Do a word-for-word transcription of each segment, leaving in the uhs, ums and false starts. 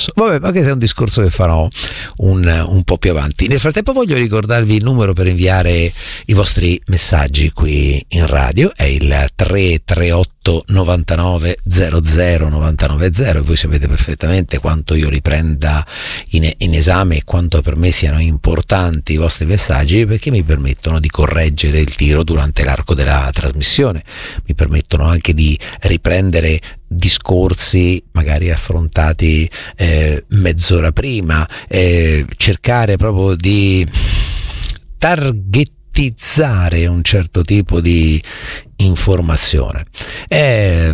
successo. Vabbè, ma questo è un discorso che farò un, un po' più avanti. Nel frattempo voglio ricordarvi il numero per inviare i vostri messaggi qui in radio, è il tre tre otto novantanove zero zero novantanove zero. Voi sapete perfettamente quanto io li prenda in, in esame e quanto per me siano importanti i vostri messaggi, perché mi permettono di correggere il tiro durante l'arco della trasmissione, mi permettono anche di riprendere discorsi magari affrontati eh, mezz'ora prima, eh, cercare proprio di targetizzare un certo tipo di informazione. Eh,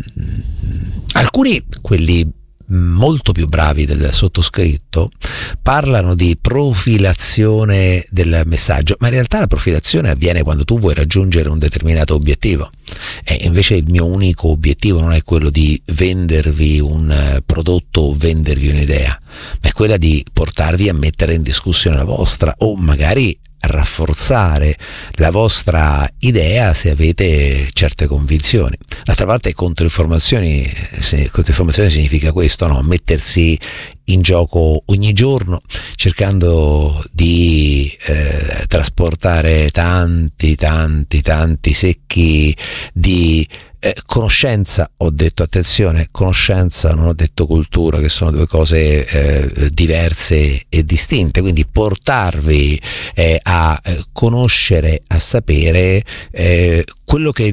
alcuni, quelli molto più bravi del sottoscritto, parlano di profilazione del messaggio, ma in realtà la profilazione avviene quando tu vuoi raggiungere un determinato obiettivo, e invece il mio unico obiettivo non è quello di vendervi un prodotto o vendervi un'idea, ma è quella di portarvi a mettere in discussione la vostra, o magari rafforzare la vostra idea se avete certe convinzioni. D'altra parte controinformazioni, se, controinformazione significa questo, no? Mettersi in gioco ogni giorno cercando di eh, trasportare tanti tanti tanti secchi di eh, conoscenza. Ho detto attenzione, conoscenza, non ho detto cultura, che sono due cose eh, diverse e distinte, quindi portarvi eh, a eh, conoscere, a sapere eh, quello che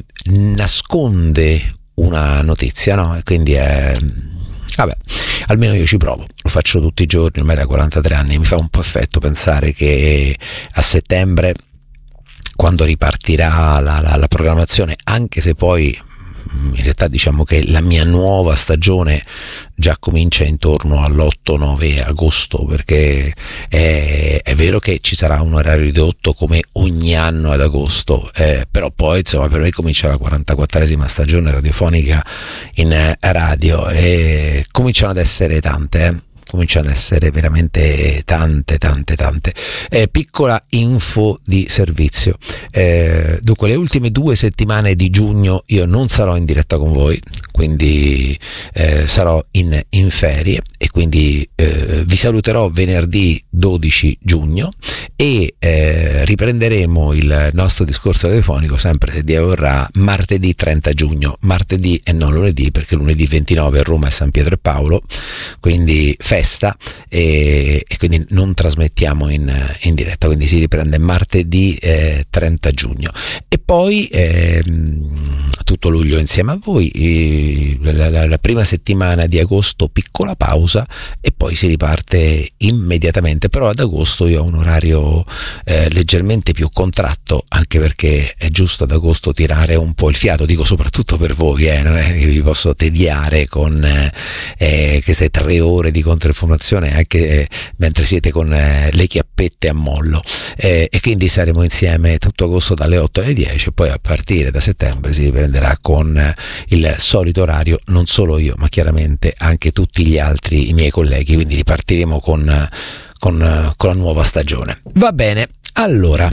nasconde una notizia, no? E quindi è vabbè, almeno io ci provo, lo faccio tutti i giorni, ormai da quarantatré anni, mi fa un po' effetto pensare che a settembre, quando ripartirà la, la, la programmazione, anche se poi in realtà diciamo che la mia nuova stagione già comincia intorno all'otto nove agosto, perché è, è vero che ci sarà un orario ridotto come ogni anno ad agosto, eh, però poi insomma per me comincia la quarantaquattresima stagione radiofonica in radio e cominciano ad essere tante, eh. cominciano ad essere veramente tante tante tante eh, piccola info di servizio. Eh, dunque, le ultime due settimane di giugno io non sarò in diretta con voi, quindi eh, sarò in, in ferie, e quindi eh, vi saluterò venerdì dodici giugno e eh, riprenderemo il nostro discorso telefonico, sempre se Dio vorrà, martedì trenta giugno, martedì e non lunedì, perché lunedì ventinove a Roma è San Pietro e Paolo, quindi festa, e, e quindi non trasmettiamo in, in diretta, quindi si riprende martedì eh, trenta giugno, e poi eh, tutto luglio insieme a voi, eh, la, la, la prima settimana di agosto piccola pausa e poi si riparte immediatamente, però ad agosto io ho un orario eh, leggermente più contratto, anche perché è giusto ad agosto tirare un po' il fiato, dico soprattutto per voi, eh, non è che vi posso tediare con eh, queste tre ore di controinformazione anche eh, mentre siete con eh, le chiappette a mollo, eh, e quindi saremo insieme tutto agosto dalle otto alle dieci, e poi a partire da settembre si riprenderà con eh, il solito orario, non solo io ma chiaramente anche tutti gli altri i miei colleghi, quindi ripartiremo con, con, con la nuova stagione. Va bene, allora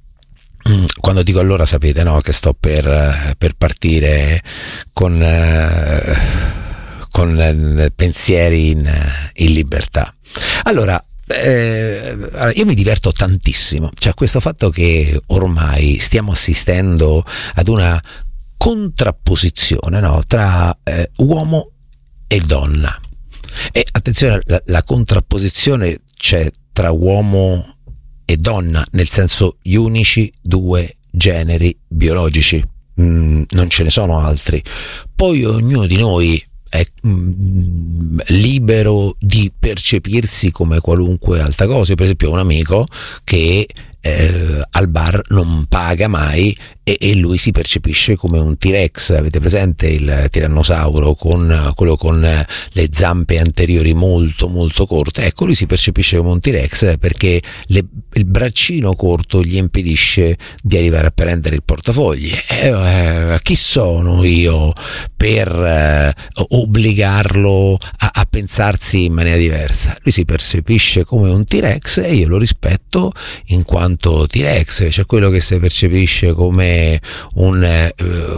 quando dico allora sapete, no, che sto per, per partire con eh, con eh, pensieri in, in libertà. Allora Eh, io mi diverto tantissimo, cioè questo fatto che ormai stiamo assistendo ad una contrapposizione, no, tra eh, uomo e donna, e attenzione, la, la contrapposizione c'è tra uomo e donna, nel senso gli unici due generi biologici, mm, non ce ne sono altri, poi ognuno di noi è mh, libero di percepirsi come qualunque altra cosa. Io per esempio ho un amico che eh, al bar non paga mai e, e lui si percepisce come un T-Rex. Avete presente il tirannosauro con quello con le zampe anteriori molto molto corte? Ecco, lui si percepisce come un T-Rex perché le, il braccino corto gli impedisce di arrivare a prendere il portafogli. Eh, eh, chi sono io per eh, obbligarlo a, a pensarsi in maniera diversa? Lui si percepisce come un T-Rex e io lo rispetto in quanto T-Rex. C'è quello che si percepisce come come un eh,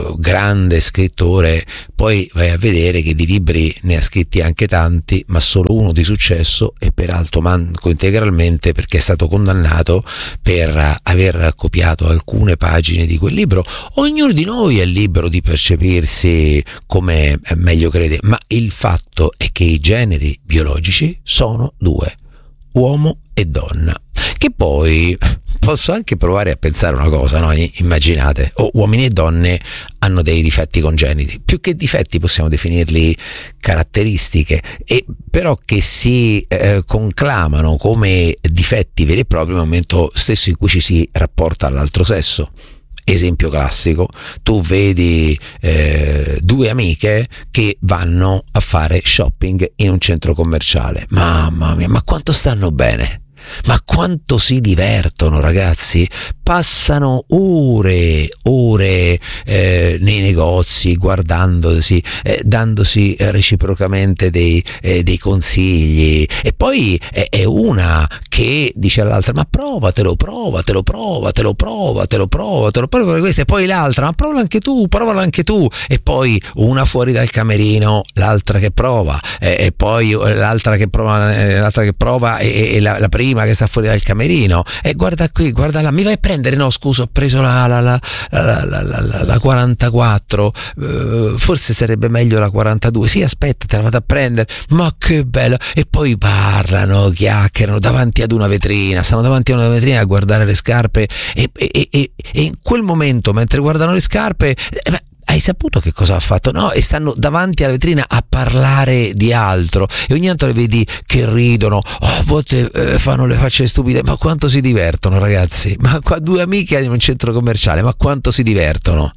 grande scrittore, poi vai a vedere che di libri ne ha scritti anche tanti, ma solo uno di successo, e peraltro manco integralmente, perché è stato condannato per aver copiato alcune pagine di quel libro. Ognuno di noi è libero di percepirsi come meglio crede, ma il fatto è che i generi biologici sono due: uomo e donna. Che poi posso anche provare a pensare una cosa, no? Immaginate, oh, uomini e donne hanno dei difetti congeniti, più che difetti possiamo definirli caratteristiche, e però che si eh, conclamano come difetti veri e propri nel momento stesso in cui ci si rapporta all'altro sesso. Esempio classico: tu vedi eh, due amiche che vanno a fare shopping in un centro commerciale. Mamma mia, ma quanto stanno bene! Ma quanto si divertono, ragazzi! Passano ore, ore eh, nei negozi, guardandosi, eh, dandosi reciprocamente dei, eh, dei consigli, e poi è, è una che dice all'altra: ma provatelo, provatelo, provatelo, provatelo, provatelo, provatelo questo, e poi l'altra: ma provalo anche tu, provalo anche tu, e poi una fuori dal camerino, l'altra che prova, eh, e poi l'altra che prova, eh, l'altra che prova e, e la, la prima che sta fuori dal camerino, e guarda qui, guarda là, mi vai a prendere? No, scusa, ho preso la, la, la, la, la, la, la quarantaquattro, uh, forse sarebbe meglio la quarantadue, sì, aspetta, te la vado a prendere, ma che bello! E poi parlano, chiacchierano davanti ad una vetrina, stanno davanti a una vetrina a guardare le scarpe, e, e, e, e in quel momento, mentre guardano le scarpe, eh, hai saputo che cosa ha fatto? No, e stanno davanti alla vetrina a parlare di altro, e ogni tanto le vedi che ridono, oh, a volte eh, fanno le facce stupide, ma quanto si divertono, ragazzi! Ma qua due amiche in un centro commerciale, ma quanto si divertono!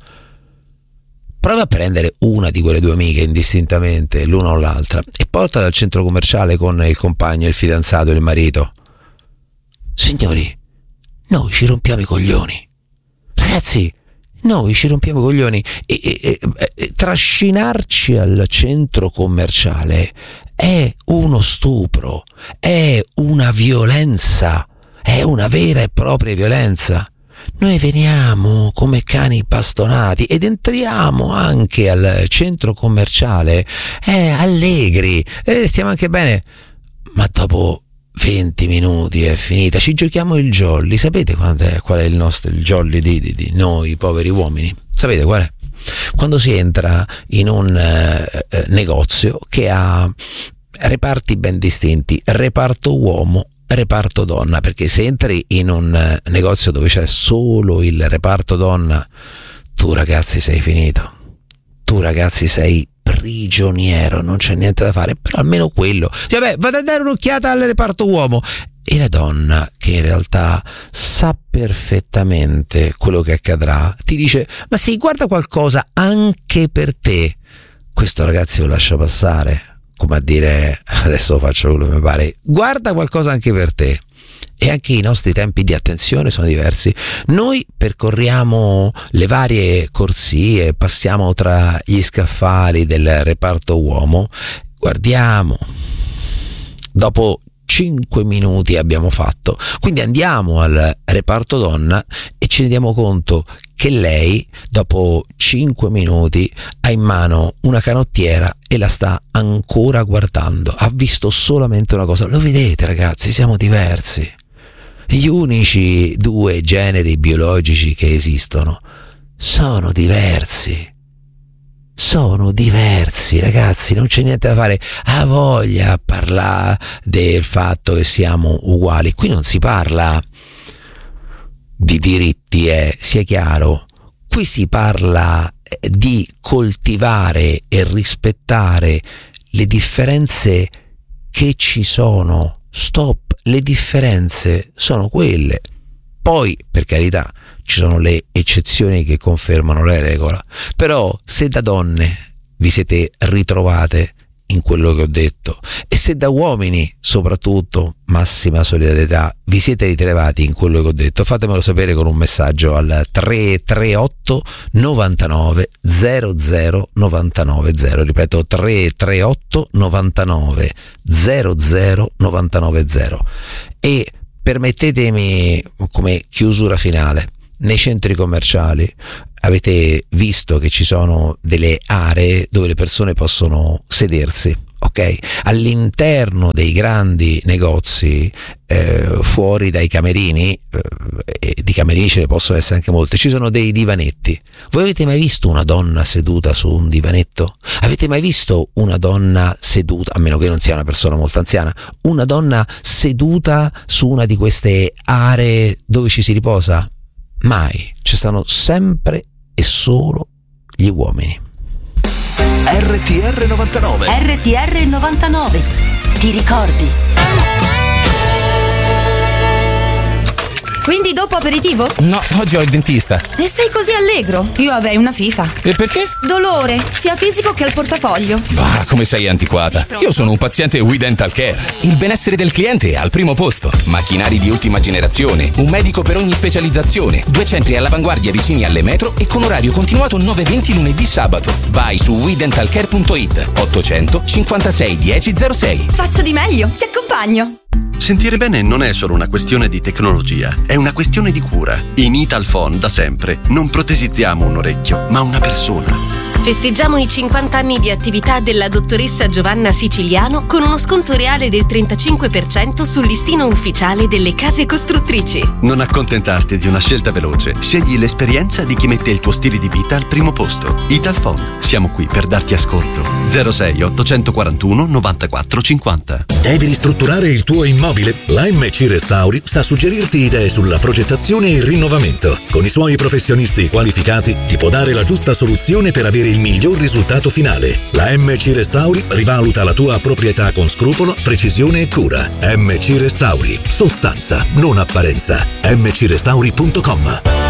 Prova a prendere una di quelle due amiche indistintamente, l'una o l'altra, e portala al centro commerciale con il compagno, il fidanzato, il marito. Signori, noi ci rompiamo i coglioni, ragazzi. Noi ci rompiamo i coglioni, e, e, e, e trascinarci al centro commerciale è uno stupro, è una violenza, è una vera e propria violenza. Noi veniamo come cani bastonati ed entriamo anche al centro commerciale eh, allegri, eh, stiamo anche bene, ma dopo venti minuti è finita. Ci giochiamo il jolly. Sapete qual è, qual è il nostro il jolly di, di, di noi poveri uomini? Sapete qual è? Quando si entra in un eh, negozio che ha reparti ben distinti: reparto uomo, reparto donna, perché se entri in un negozio dove c'è solo il reparto donna, tu ragazzi sei finito, tu ragazzi sei prigioniero, non c'è niente da fare. Però almeno quello, cioè, vabbè, vado a dare un'occhiata al reparto uomo. E la donna, che in realtà sa perfettamente quello che accadrà, ti dice: ma sì, guarda qualcosa anche per te. Questo, ragazzi, lo lascia passare, come a dire: adesso faccio quello che mi pare, guarda qualcosa anche per te. E anche i nostri tempi di attenzione sono diversi. Noi percorriamo le varie corsie, passiamo tra gli scaffali del reparto uomo, guardiamo, dopo cinque minuti abbiamo fatto, quindi andiamo al reparto donna e ci rendiamo conto che lei dopo cinque minuti ha in mano una canottiera e la sta ancora guardando. Ha visto solamente una cosa. Lo vedete, ragazzi, siamo diversi. Gli unici due generi biologici che esistono sono diversi. Sono diversi, ragazzi, non c'è niente da fare. Ha voglia a parlare del fatto che siamo uguali. Qui non si parla di diritti, eh, sia chiaro. Qui si parla di coltivare e rispettare le differenze che ci sono. Stop, le differenze sono quelle. Poi, per carità, ci sono le eccezioni che confermano la regola, però se da donne vi siete ritrovate in quello che ho detto, e se da uomini, soprattutto, massima solidarietà, vi siete ritrovati in quello che ho detto, fatemelo sapere con un messaggio al tre tre otto novantanove zero zero novantanove zero, ripeto tre tre otto novantanove zero zero novantanove zero. E permettetemi, come chiusura finale, nei centri commerciali avete visto che ci sono delle aree dove le persone possono sedersi, ok? All'interno dei grandi negozi, eh, fuori dai camerini, eh, e di camerini ce ne possono essere anche molte, ci sono dei divanetti. Voi avete mai visto una donna seduta su un divanetto? Avete mai visto una donna seduta, a meno che non sia una persona molto anziana, una donna seduta su una di queste aree dove ci si riposa? Mai. Ci stanno sempre e solo gli uomini. R T R novantanove. R T R novantanove. Ti ricordi? Quindi dopo aperitivo? No, oggi ho il dentista. E sei così allegro? Io avrei una FIFA. E perché? Dolore, sia fisico che al portafoglio. Bah, come sei antiquata. Io sono un paziente We Dental Care. Il benessere del cliente è al primo posto. Macchinari di ultima generazione, un medico per ogni specializzazione, due centri all'avanguardia vicini alle metro e con orario continuato nove venti lunedì sabato. Vai su we dental care punto it. ottocento cinquantasei dieci zero sei. Faccio di meglio, ti accompagno. Sentire bene non è solo una questione di tecnologia, è una questione di cura. In Italphone da sempre non protesizziamo un orecchio, ma una persona. Festeggiamo i cinquanta anni di attività della dottoressa Giovanna Siciliano con uno sconto reale del trentacinque per cento sul listino ufficiale delle case costruttrici. Non accontentarti di una scelta veloce. Scegli l'esperienza di chi mette il tuo stile di vita al primo posto. Italphone. Siamo qui per darti ascolto. zero sei ottocentoquarantuno novantaquattro cinquanta. Devi ristrutturare il tuo immobile? La M C Restauri sa suggerirti idee sulla progettazione e il rinnovamento. Con i suoi professionisti qualificati ti può dare la giusta soluzione per avere il miglior risultato finale. La M C Restauri rivaluta la tua proprietà con scrupolo, precisione e cura. M C Restauri. Sostanza, non apparenza. m c restauri punto com.